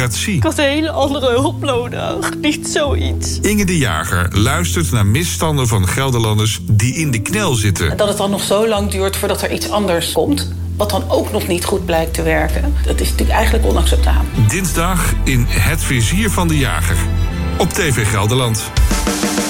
democratie. Ik had een hele andere hulp nodig. Niet zoiets. Inge de Jager luistert naar misstanden van Gelderlanders die in de knel zitten. Dat het dan nog zo lang duurt voordat er iets anders komt, wat dan ook nog niet goed blijkt te werken, dat is natuurlijk eigenlijk onacceptabel. Dinsdag in Het Vizier van de Jager. Op TV Gelderland.